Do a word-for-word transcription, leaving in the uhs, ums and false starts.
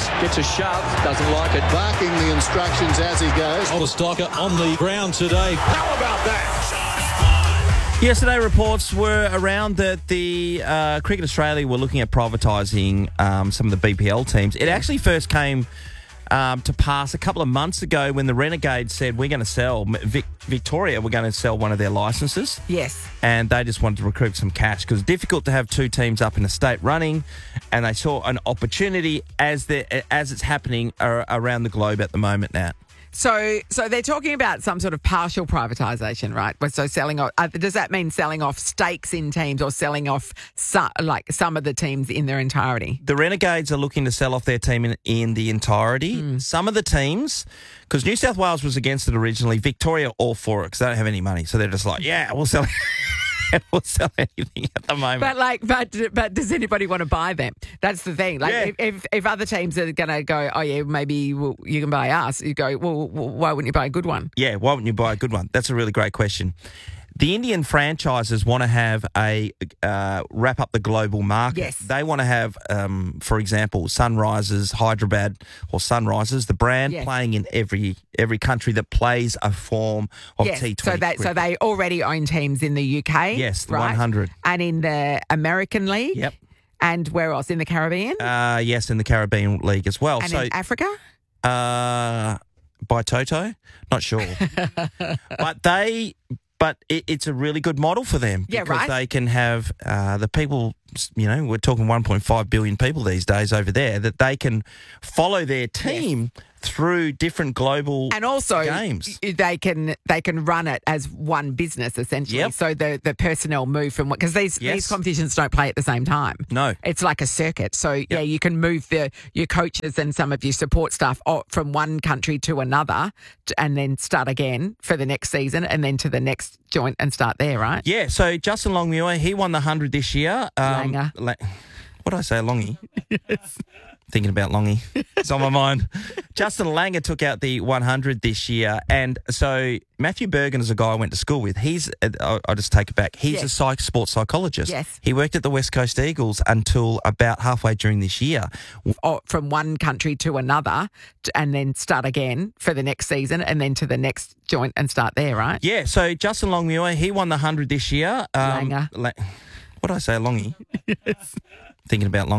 gets a shove, doesn't like it. Barking the instructions as he goes. Oliver Stocker on the ground today. How about that? Yesterday, reports were around that the uh, Cricket Australia were looking at privatising um, some of the B P L teams. It actually first came um, to pass a couple of months ago when the Renegades said, we're going to sell, Vic- Victoria, we're going to sell one of their licences. Yes. And they just wanted to recruit some cash because it's difficult to have two teams up in the state running, and they saw an opportunity as, as it's happening ar- around the globe at the moment now. So, so they're talking about some sort of partial privatisation, right? So, selling off. Uh, does that mean selling off stakes in teams or selling off some, like some of the teams in their entirety? The Renegades are looking to sell off their team in, in the entirety. Mm. Some of the teams, because New South Wales was against it originally, Victoria all for it because they don't have any money, so they're just like, yeah, we'll sell. We'll sell anything at the moment. But like, but but does anybody want to buy them? That's the thing. Like, Yeah. if, if if other teams are going to go, oh yeah, maybe we'll, you can buy us. You go, well, why wouldn't you buy a good one? Yeah, why wouldn't you buy a good one? That's a really great question. The Indian franchises want to have a uh, wrap up the global market. Yes. They want to have, um, for example, Sunrisers, Hyderabad or Sunrisers, the brand Yes. playing in every every country that plays a form of Yes. T twenty. So they so they already own teams in the U K. Yes, the right? one hundred. And in the American League. Yep. And where else? In the Caribbean? Uh, yes, in the Caribbean League as well. and so, in Africa? uh, by Toto, not sure, but they. But it, it's a really good model for them Yeah, because right. they can have uh, the people, you know, we're talking one point five billion people these days over there, that they can follow their team through different global And also, games. y- they can they can run it as one business essentially. Yep. So the, the personnel move from because these Yes. these competitions don't play at the same time. No. It's like a circuit. So yeah, you can move the your coaches and some of your support staff o- from one country to another, t- and then start again for the next season, and then to the next joint and start there. Right? Yeah, so Justin Longmuir, he won the one hundred this year. Um, Langer. La- what did I say, Longy? Yes. Thinking about Longy. It's on my mind. Justin Langer took out the one hundred this year. And so Matthew Bergen is a guy I went to school with. He's, uh, I'll, I'll just take it back. He's Yes. a psych, sports psychologist. Yes. He worked at the West Coast Eagles until about halfway during this year. Or from one country to another, t- and then start again for the next season, and then to the next joint and start there. Right? Yeah, so Justin Longmuir, he won the one hundred this year. Um, Langer. La- what did I say, Longy? Yes. Thinking about Longy.